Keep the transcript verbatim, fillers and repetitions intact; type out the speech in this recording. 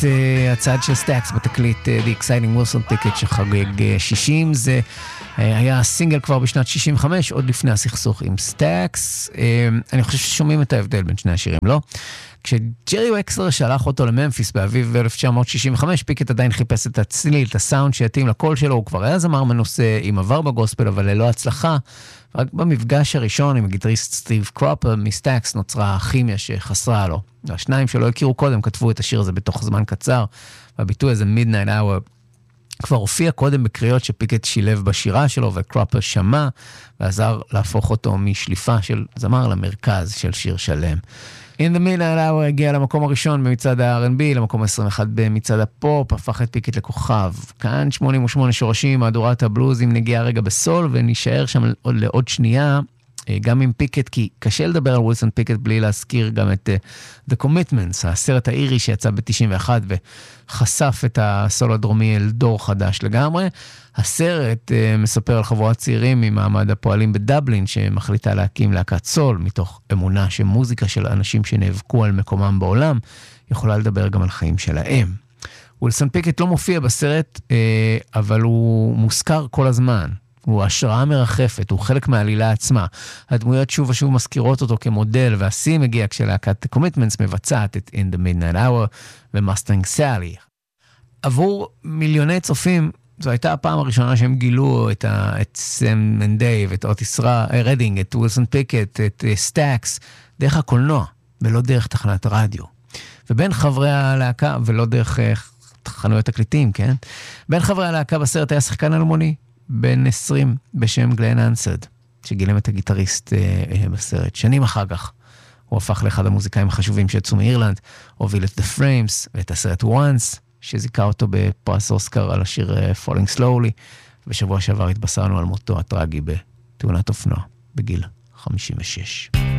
הצעד של סטאקס בתקליט The Exciting Wilson Ticket שחגג שישים, זה היה סינגל כבר בשנת שישים וחמש, עוד לפני הסכסוך עם סטאקס. אני חושב ששומעים את ההבדל בין שני השירים, לא? כשג'רי וקסלר שלח אותו לממפיס באביב אלף תשע מאות שישים וחמש, פיקט עדיין חיפש את הצליל, את הסאונד שיתאים לקול שלו, הוא כבר היה זמר מנוסה עם עבר בגוספל, אבל ללא הצלחה. רק במפגש הראשון עם הגיטריסט סטיב קרופר מסטאקס נוצרה הכימיה שחסרה לו. השניים שלא הכירו קודם כתבו את השיר הזה בתוך זמן קצר, והביטוי הזה Midnight Hour כבר הופיע קודם בקריאות שפיקט שילב בשירה שלו, וקרופר שמע ועזר להפוך אותו משליפה של זמר למרכז של שיר שלם. In the Midnight Hour הגיע למקום הראשון במצעד ה-אר אנד בי, למקום עשרים ואחת במצעד הפופ, הפך את פיקט לכוכב. כאן שמונים ושמונה שורשים, מהדורת הבלוז עם נגיעה רגע בסול, ונשאר שם עוד לעוד שנייה, גם עם פיקט, כי קשה לדבר על ווילסון פיקט בלי להזכיר גם את uh, The Commitments, הסרט האירי שיצא ב-תשעים ואחת וחשף את הסול הדרומי אל דור חדש לגמרי. הסרט uh, מספר על חבורת צעירים ממעמד הפועלים בדבלין שמחליטה להקים להקת סול מתוך אמונה שמוזיקה של אנשים שנאבקו על מקומם בעולם יכולה לדבר גם על חיים שלהם. ווילסון פיקט לא מופיע בסרט, uh, אבל הוא מוזכר כל הזמן. הוא השראה מרחפת, הוא חלק מהעלילה עצמה. הדמויות שוב ושוב מזכירות אותו כמודל, והשיא מגיע כשלהקת Commitments מבצעת את In the Midnight Hour ומאסטנג סאלי. עבור מיליוני צופים, זו הייתה הפעם הראשונה שהם גילו את, ה, את סם מנדייב, את אוטיס רדינג, את ווילסון פיקט, את סטאקס, דרך הקולנוע, ולא דרך תחנת רדיו. ובין חברי הלהקה, ולא דרך חנויות תקליטים, כן? בין חברי הלהקה בסרט היה שחקן אלמוני, בן עשרים בשם גלן אנסרד, שגילם את הגיטריסט אה, אה, בסרט. שנים אחר כך הוא הפך לאחד המוזיקאים החשובים שיצאו מאירלנד, הוביל את The Frames ואת הסרט Once, שזיכה אותו בפרס אוסקר על השיר uh, Falling Slowly, בשבוע שעבר התבשרנו על מותו הטרגי בתאונת אופנוע, בגיל חמישים ושש.